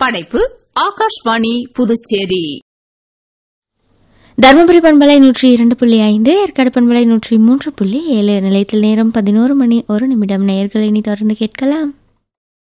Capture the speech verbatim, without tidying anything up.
படைப்பு ஆகாஷ்வாணி புதுச்சேரி. தருமபுரி பண்பலை நூற்றி இரண்டு புள்ளி ஐந்து, ஏற்காடு பண்பலை நூற்றி மூன்று புள்ளி ஏழு. நிலையத்தில் நேரம் பதினோரு மணி ஒரு நிமிடம். நேயர்களை இனி தொடர்ந்து கேட்கலாம்